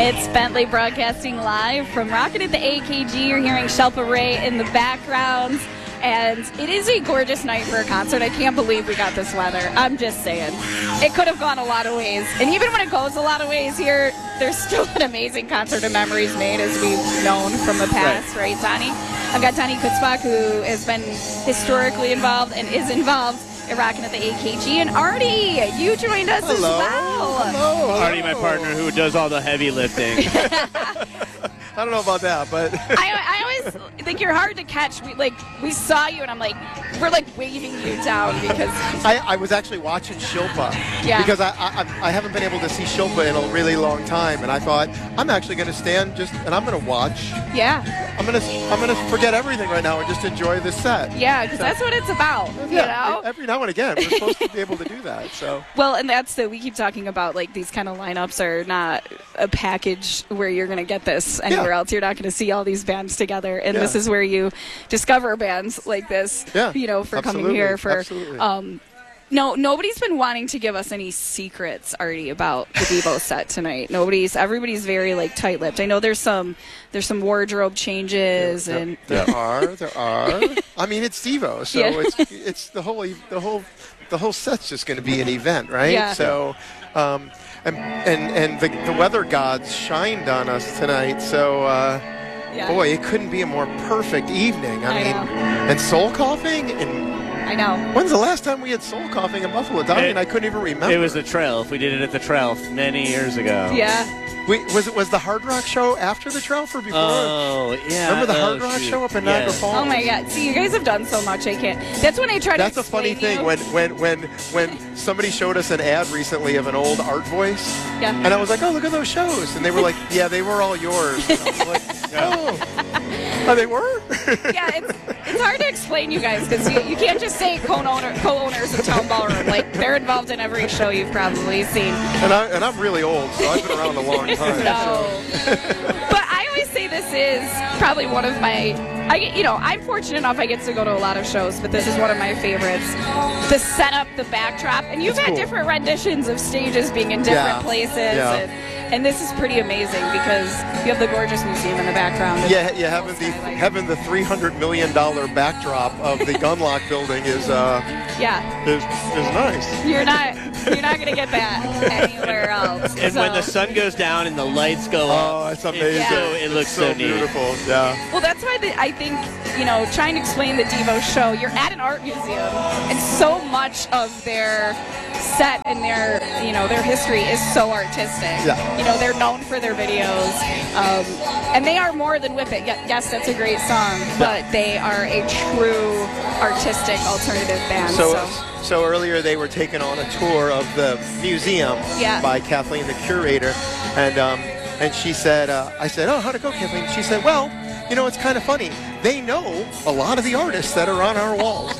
It's Bentley broadcasting live from Rockin' at the AKG. You're hearing Shelpa Ray in the background. And it is a gorgeous night for a concert. I can't believe we got this weather. I'm just saying. It could have gone a lot of ways. And even when it goes a lot of ways here, there's still an amazing concert of memories made, as we've known from the past, right, Donnie? I've got Donnie Kutzbach, who has been historically involved and is involved in Rockin' at the AKG. And Artie, you joined us as well. Hello. Artie, my partner, who does all the heavy lifting. I don't know about that, but I always think you're hard to catch. We saw you, and I'm like, we're like waving you down because I was actually watching Shilpa. Yeah. Because I haven't been able to see Shilpa in a really long time, and I thought I'm actually going to stand and I'm going to watch. Yeah. I'm gonna forget everything right now and just enjoy this set. Yeah, because that's what it's about. Yeah. You know. Every now and again, we're supposed to be able to do that. So. Well, and we keep talking about, like, these kind of lineups are not a package where you're going to get this anywhere else. You're not going to see all these bands together, and this is where you discover bands like this. Yeah. You know, for Absolutely. coming here for. Absolutely. No, nobody's been wanting to give us any secrets, Artie, about the Devo set tonight. Everybody's very, like, tight-lipped. I know there's some wardrobe changes and there are. I mean, it's Devo, so it's the whole set's just going to be an event, right? Yeah. So, and the weather gods shined on us tonight, so boy, it couldn't be a more perfect evening. I mean, and soul coughing and. I know. When's the last time we had soul coughing in Buffalo? Donnie and I couldn't even remember. It was the Trail. We did it at the Trail many years ago. Yeah. Was the Hard Rock show after the Trail or before? Oh, yeah. Remember the Hard Rock show up in Niagara Falls? Oh my God! See, you guys have done so much. I can't. That's when I try to. That's a funny thing when somebody showed us an ad recently of an old Art Voice. Yeah. And I was like, oh, look at those shows, and they were like, yeah, they were all yours. And I was like, oh, they were. Yeah, it's hard to explain, you guys, because you can't just say co-owners of Town Ballroom. Like, they're involved in every show you've probably seen. And I'm really old, so I've been around a long time. No. But I always say this is probably one of my. I'm fortunate enough I get to go to a lot of shows, but this is one of my favorites. The setup, the backdrop, and you've had different renditions of stages being in different places. Yeah. And this is pretty amazing because you have the gorgeous museum in the background. Having the $300 million backdrop of the Gunlock building is nice. You're not going to get that anywhere else. And when the sun goes down and the lights go up, it's amazing. It looks so neat. Beautiful. Yeah. Well, that's why I think, trying to explain the Devo show, you're at an art museum, and so much of their set and their history is so artistic. Yeah. They're known for their videos, and they are more than Whip It. Yes, that's a great song, but they are a true artistic alternative band. So earlier they were taking on a tour of the museum by Kathleen, the curator, and she said, I said, oh, how'd it go, Kathleen? She said, well, it's kind of funny. They know a lot of the artists that are on our walls.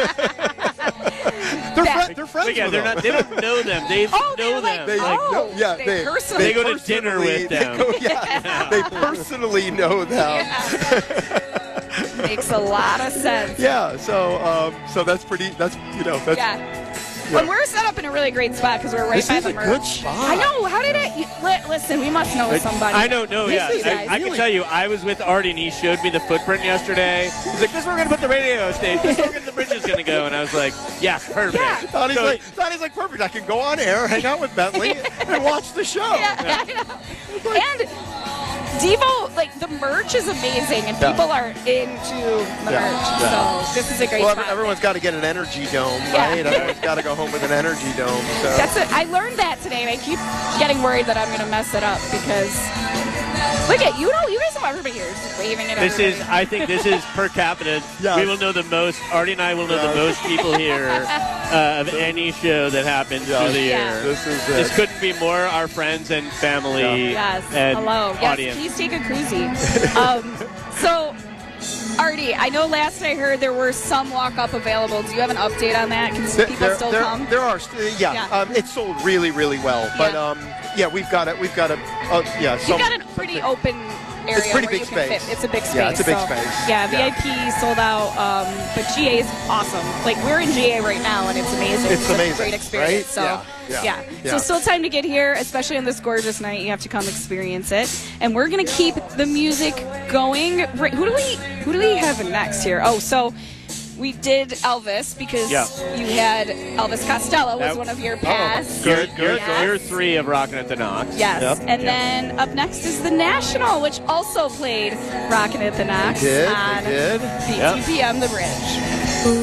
They're friends with them. They don't know them. They know them. They go to dinner with them. They personally know them. Makes a lot of sense. Yeah. So that's pretty. That's. When we're set up in a really great spot because we're right by the merch. This is a good spot. I know. How did it? Listen, we must know somebody. I don't know. Yeah, I can tell you. I was with Artie and he showed me the footprint yesterday. He's like, "This is where we're gonna put the radio stage. This is where the bridge is gonna go." And I was like, "Yes, perfect." Yeah. Donnie's like, perfect. I can go on air, hang out with Bentley, and watch the show. Yeah. And Devo, the merch is amazing, and people are into the merch. So this is a great spot. Everyone's got to get an energy dome, right? Everyone's got to go home with an energy dome. So. That's it. I learned that today, and I keep getting worried that I'm going to mess it up because look at you guys know everybody here is just waving at everybody. I think this is per capita. Yes. We will know the most. Artie and I will know the most people here of any show that happens through the year. This couldn't be more our friends and family. Yes. And hello. audience. Yes. Please take a cruisy. So, Artie, I know last I heard there were some walk-up available. Do you have an update on that? Can people still come? There are. It's sold really, really well. But we've got it. You've got a pretty open area. It's pretty where big you can space. Fit. It's a big space. Yeah, it's a big space. Yeah, VIP sold out, but GA is awesome. Like, we're in GA right now, and it's amazing. It's amazing. A great experience. Right? So, yeah. So still time to get here, especially on this gorgeous night. You have to come experience it. And we're going to keep the music going. Who do we have next here? Oh, so we did Elvis because you had Elvis Costello was one of your past. Good. Year 3 of Rockin' at the Knox. Yes. Yep. And then up next is the National, which also played Rockin' at the Knox on did. BTPM The Bridge.